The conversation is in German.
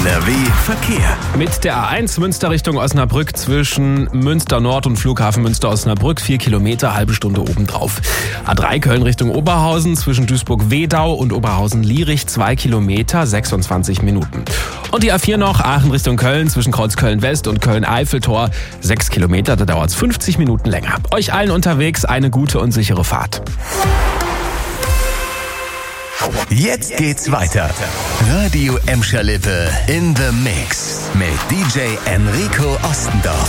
NRW Verkehr. Mit der A1 Münster Richtung Osnabrück zwischen Münster Nord und Flughafen Münster-Osnabrück 4 Kilometer, halbe Stunde obendrauf. A3 Köln Richtung Oberhausen zwischen Duisburg-Wedau und Oberhausen-Lierich 2 Kilometer, 26 Minuten. Und die A4 noch, Aachen Richtung Köln zwischen Kreuzköln-West und Köln-Eiffeltor 6 Kilometer, da dauert es 50 Minuten länger. Euch allen unterwegs eine gute und sichere Fahrt. Jetzt geht's weiter. Radio Emscher-Lippe in the Mix mit DJ Enrico Ostendorf.